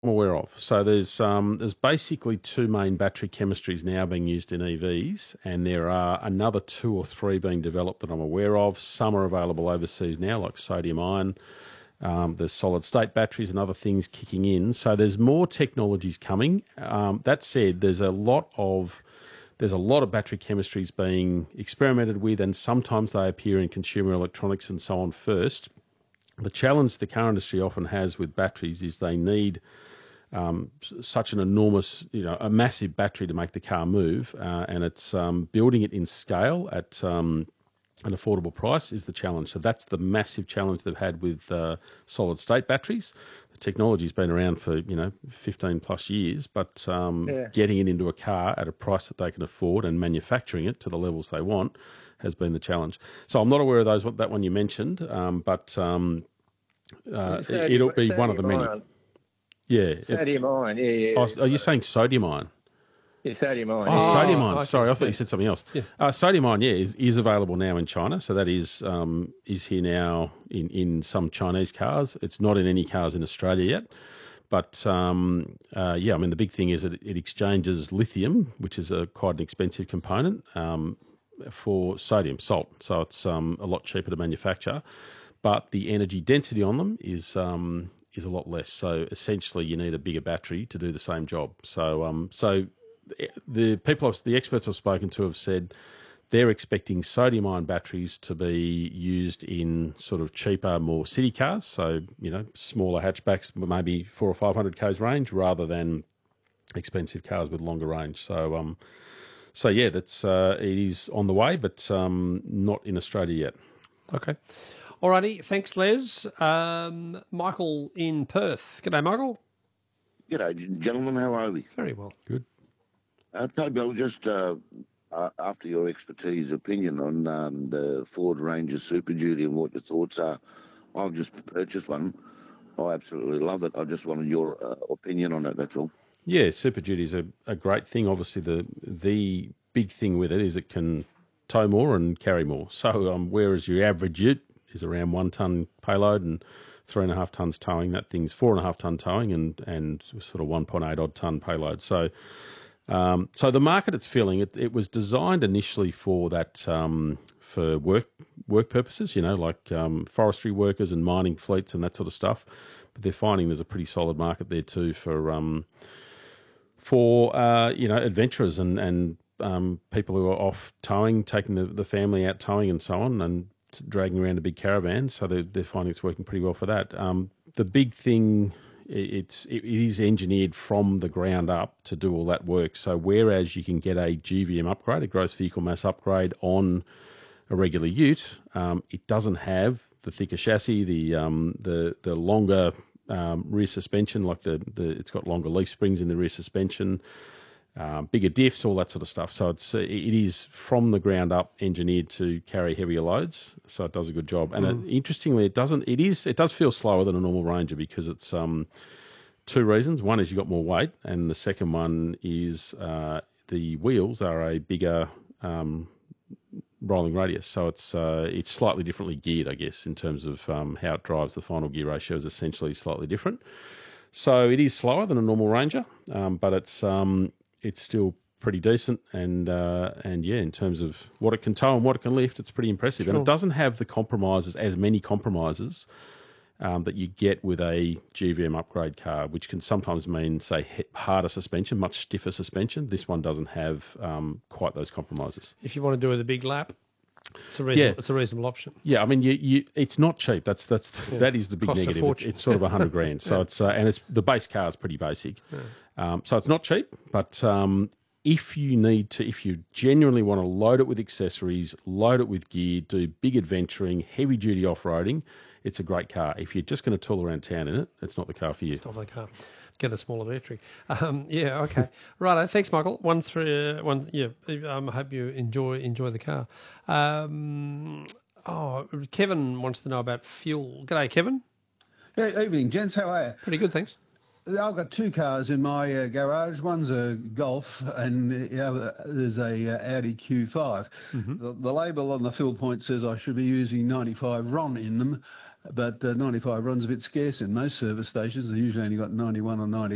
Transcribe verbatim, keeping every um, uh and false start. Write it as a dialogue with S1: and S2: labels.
S1: I'm aware of. So there's um, there's basically two main battery chemistries now being used in E Vs, and there are another two or three being developed that I'm aware of. Some are available overseas now, like sodium ion. Um, there's solid state batteries and other things kicking in. So there's more technologies coming. Um, that said, there's a lot of there's a lot of battery chemistries being experimented with, and sometimes they appear in consumer electronics and so on first. The challenge the car industry often has with batteries is they need um, such an enormous, you know, a massive battery to make the car move, uh, and it's um, building it in scale at um, an affordable price is the challenge. So that's the massive challenge they've had with uh, solid state batteries. The technology's been around for, you know, fifteen plus years, but um,
S2: Yeah.
S1: getting it into a car at a price that they can afford and manufacturing it to the levels they want has been the challenge. So I'm not aware of those that one you mentioned, um, but um, uh,
S2: Sodium-
S1: it'll be one of the
S2: sodium
S1: many.
S2: ion.
S1: Yeah. It,
S2: Sodium ion, yeah, yeah.
S1: oh, are you saying sodium ion?
S2: Yeah, sodium ion.
S1: Oh,
S2: yeah.
S1: sodium ion.
S3: okay.
S1: Sorry, I thought you said something else.
S3: Yeah.
S1: Uh, sodium ion, yeah, is, is available now in China. So that is um, is here now in, in some Chinese cars. It's not in any cars in Australia yet. But um, uh, yeah, I mean, the big thing is that it exchanges lithium, which is a quite an expensive component, um, for sodium, salt. So it's um, a lot cheaper to manufacture. But the energy density on them is um, is a lot less. So essentially, you need a bigger battery to do the same job. So um, so the people, I've, the experts I've spoken to have said they're expecting sodium-ion batteries to be used in sort of cheaper, more city cars. So you know, smaller hatchbacks, maybe four or five hundred k's range, rather than expensive cars with longer range. So um, so yeah, that's uh, it is on the way, but um, not in Australia yet.
S3: Okay. Alrighty, thanks, Les. Um, Michael in Perth. G'day, Michael.
S4: G'day, gentlemen. How are we?
S3: Very well.
S1: Good.
S4: Uh, Toby, I was just uh, uh, after your expertise opinion on um, the Ford Ranger Super Duty and what your thoughts are. I've just purchased one. I absolutely love it. I just wanted your uh, opinion on it, that's all.
S1: Yeah, Super Duty is a, a great thing. Obviously, the the big thing with it is it can tow more and carry more. So um, whereas your average ute is around one tonne payload and three and a half tonnes towing, that thing's four and a half tonne towing and, and sort of one point eight odd tonne payload. So um, so the market it's filling, it, it was designed initially for that um, for work work purposes, you know, like um, forestry workers and mining fleets and that sort of stuff. But they're finding there's a pretty solid market there too for um, for uh, you know, adventurers and and um, people who are off towing, taking the, the family out towing and so on, and dragging around a big caravan. So they're, they're finding it's working pretty well for that. Um, the big thing, it's it is engineered from the ground up to do all that work. So whereas you can get a G V M upgrade, a gross vehicle mass upgrade on a regular ute, um, it doesn't have the thicker chassis, the um, the the longer um, rear suspension, like the, the it's got longer leaf springs in the rear suspension, um, bigger diffs, all that sort of stuff. So it's it is from the ground up engineered to carry heavier loads. So it does a good job. And
S3: Mm.
S1: it, interestingly, it doesn't. It is. It does feel slower than a normal Ranger because it's um, two reasons. One is you got more weight, and the second one is uh, the wheels are a bigger um, rolling radius, so it's uh, it's slightly differently geared, I guess, in terms of um, how it drives. The final gear ratio is essentially slightly different. So it is slower than a normal Ranger, um, but it's um, it's still pretty decent. And uh, and yeah, in terms of what it can tow and what it can lift, it's pretty impressive.
S3: Sure.
S1: And it doesn't have the compromises, as many compromises um, that you get with a G V M upgrade car, which can sometimes mean, say, he- harder suspension, much stiffer suspension. This one doesn't have um, quite those compromises.
S3: If you want to do it a big lap, it's a reasonable,
S1: Yeah.
S3: it's a reasonable option.
S1: Yeah, I mean, you, you, it's not cheap. That's that's
S3: Yeah.
S1: that is the big
S3: Costs a
S1: negative. It's,
S3: fortune.
S1: it's sort of a hundred grand. So
S3: Yeah.
S1: it's uh, and it's the base car is pretty basic. Um, so it's not cheap, but um, if you need to, if you genuinely want to load it with accessories, load it with gear, do big adventuring, heavy duty off roading, it's a great car. If you're just going to tool around town in it, it's not the car for you.
S3: It's not the car. Get a smaller battery. Um, yeah, okay. Right. Thanks, Michael. One through uh, one. Yeah. Um, I hope you enjoy enjoy the car. Um, oh, Kevin wants to know about fuel. G'day, Kevin.
S5: Hey, evening, gents. How are
S3: Pretty good, thanks.
S5: you? I've got two cars in my uh, garage. One's a Golf, and the other is a uh, Audi Q five. The, the label on the fill point says I should be using ninety-five R O N in them, but uh, ninety-five R O N's a bit scarce in most service stations. They usually only got ninety-one or ninety.